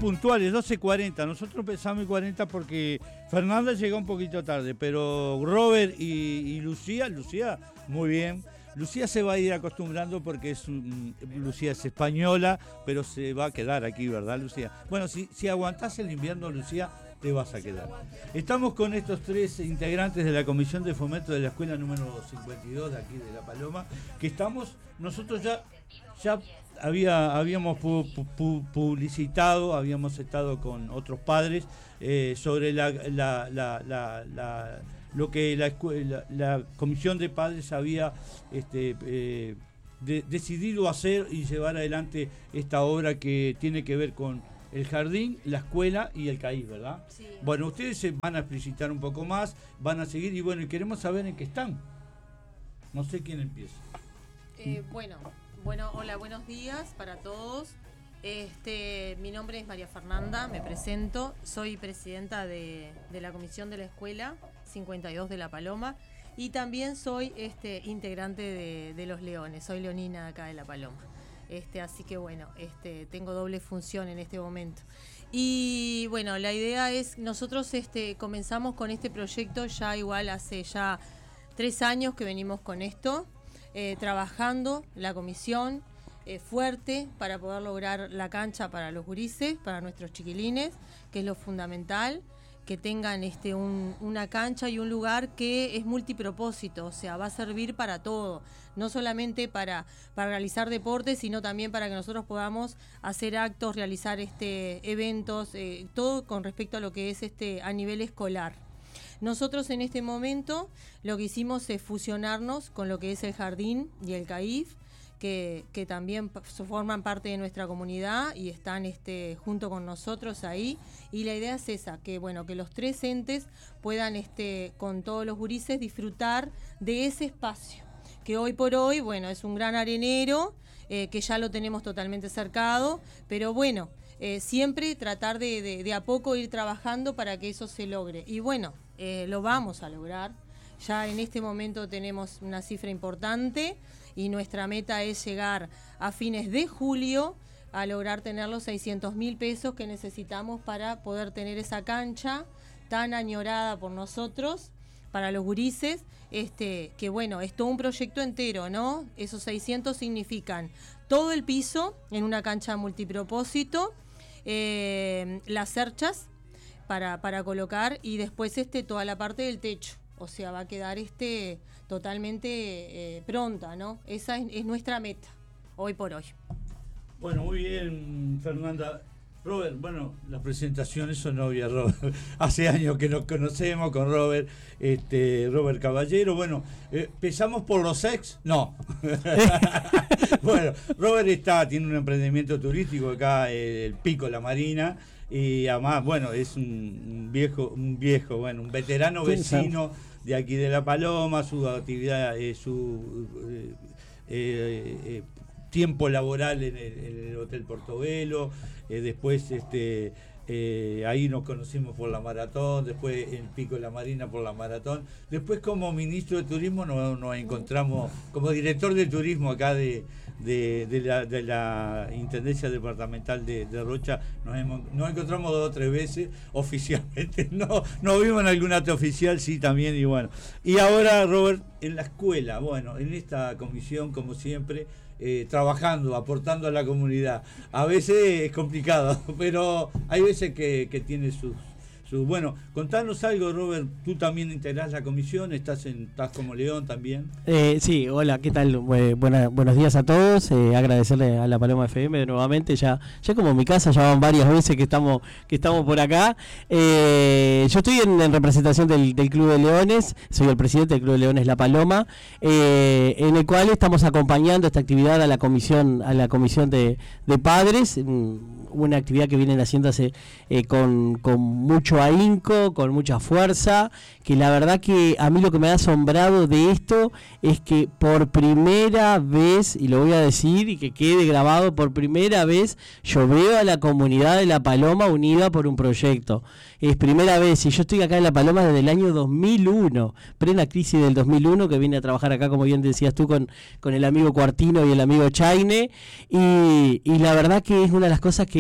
puntuales, 12:40. Nosotros empezamos en 40 porque Fernanda llegó un poquito tarde, pero Robert y Lucía, muy bien. Lucía se va a ir acostumbrando porque Lucía es española, pero se va a quedar aquí, ¿verdad, Lucía? Bueno, si aguantás el invierno, Lucía, te vas a quedar. Estamos con estos tres integrantes de la Comisión de Fomento de la Escuela número 52 de aquí de La Paloma, que nosotros ya habíamos publicitado, habíamos estado con otros padres sobre lo que la Comisión de Padres había decidido hacer y llevar adelante esta obra que tiene que ver con el jardín, la escuela y el CAIF, ¿verdad? Sí. Bueno, ustedes se van a explicitar un poco más, van a seguir y queremos saber en qué están. No sé quién empieza. Bueno, hola, buenos días para todos. Mi nombre es María Fernanda, me presento, soy presidenta de la Comisión de la Escuela 52 de La Paloma y también soy integrante de Los Leones, soy leonina acá de La Paloma. Así que tengo doble función en este momento. Y bueno, la idea es, nosotros comenzamos con este proyecto ya igual hace ya 3 años que venimos con esto, trabajando la comisión fuerte para poder lograr la cancha para los gurises, para nuestros chiquilines, que es lo fundamental, que tengan una cancha y un lugar que es multipropósito, o sea, va a servir para todo, no solamente para realizar deportes, sino también para que nosotros podamos hacer actos, realizar eventos, todo con respecto a lo que es a nivel escolar. Nosotros en este momento lo que hicimos es fusionarnos con lo que es el jardín y el CAIF, que también forman parte de nuestra comunidad y están junto con nosotros ahí, y la idea es esa, que los 3 entes puedan con todos los gurises disfrutar de ese espacio, que hoy por hoy es un gran arenero, que ya lo tenemos totalmente cercado, pero siempre tratar de a poco ir trabajando para que eso se logre, y lo vamos a lograr. Ya en este momento tenemos una cifra importante y nuestra meta es llegar a fines de julio a lograr tener los 600.000 pesos que necesitamos para poder tener esa cancha tan añorada por nosotros, para los gurises, que es todo un proyecto entero, ¿no? Esos 600 significan todo el piso en una cancha multipropósito, las cerchas para colocar y después toda la parte del techo. O sea, va a quedar totalmente pronta, ¿no? Esa es nuestra meta, hoy por hoy. Bueno, muy bien, Fernanda. Robert, las presentaciones son obvias, Robert. Hace años que nos conocemos con Robert, Robert Caballero. ¿Empezamos por los ex? No. Robert tiene un emprendimiento turístico acá, el Pico La Marina. Y además, es un veterano vecino de aquí de La Paloma, su actividad, su tiempo laboral en el Hotel Portobelo, después ahí nos conocimos por la maratón, después en Pico La Marina por la maratón, después como ministro de turismo nos encontramos, como director de turismo acá de la Intendencia Departamental de Rocha, nos encontramos 2 o 3 veces oficialmente, no vimos en algún acto oficial, sí también, y ahora Robert en la escuela, en esta comisión como siempre, trabajando, aportando a la comunidad. A veces es complicado, pero hay veces que tiene sus... contanos algo, Robert, tú también integrás la comisión, estás como León también. Sí, hola, ¿qué tal? Buenos días a todos, agradecerle a La Paloma FM nuevamente, ya como mi casa, ya van varias veces que estamos por acá. Yo estoy en representación del Club de Leones, soy el presidente del Club de Leones La Paloma, en el cual estamos acompañando esta actividad a la comisión de padres, una actividad que vienen haciéndose con mucho ahínco, con mucha fuerza, que la verdad que a mí lo que me ha asombrado de esto es que por primera vez, y lo voy a decir y que quede grabado, por primera vez yo veo a la comunidad de La Paloma unida por un proyecto. Es primera vez, y yo estoy acá en La Paloma desde el año 2001, plena crisis del 2001, que vine a trabajar acá, como bien decías tú, con el amigo Cuartino y el amigo Chaine, y la verdad que es una de las cosas que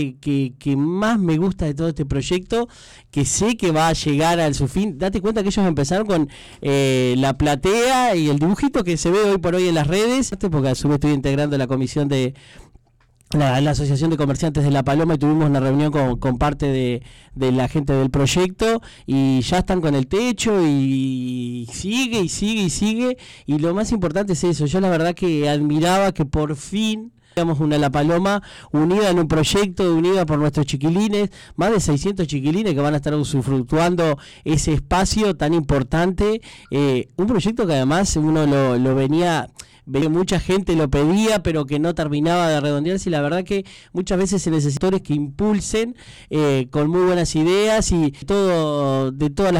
que más me gusta de todo este proyecto, que sé que va a llegar a su fin. Date cuenta que ellos empezaron con la platea y el dibujito que se ve hoy por hoy en las redes, porque a su vez estoy integrando la comisión de la Asociación de Comerciantes de La Paloma y tuvimos una reunión con parte de la gente del proyecto y ya están con el techo y sigue y lo más importante es eso. Yo la verdad que admiraba que por fin una La Paloma unida en un proyecto, unida por nuestros chiquilines, más de 600 chiquilines que van a estar usufructuando ese espacio tan importante, un proyecto que además uno lo venía, mucha gente lo pedía pero que no terminaba de redondearse, y la verdad que muchas veces se necesitan que impulsen con muy buenas ideas y de todas las